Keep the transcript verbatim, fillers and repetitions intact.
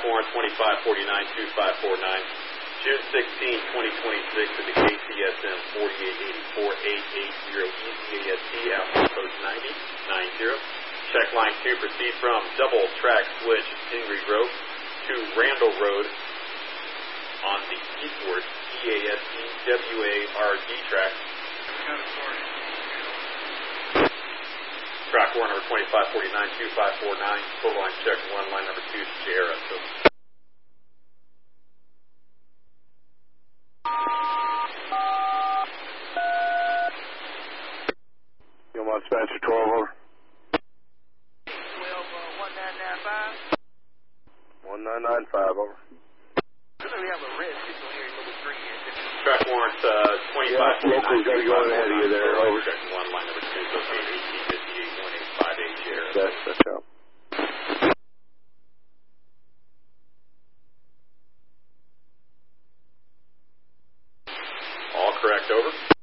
warrant twenty-five forty-nine two five four nine. June sixteenth, twenty twenty-six at the K C S M forty-eight eighty-four eight eight zero E C A S T, Alpha Post ninety nine zero. Check line two, proceed from double track switch Stingray Grove to Randall Road on the eastward E A S T W A R D track. Track warrant number twenty-five forty-nine two five four nine. Total line check one, line number two, Sierra. So. Gilmont Spencer twelve over. twelve, uh, one nine nine five. one nine nine five over. We have a red signal here in number three. Track warrant uh, twenty-five forty-nine. Yeah, local's got to go ahead of you there. Over. Check one, line number two, so eighteen fifty-eight one eight five eight Sierra. That's, that's out. All correct, over.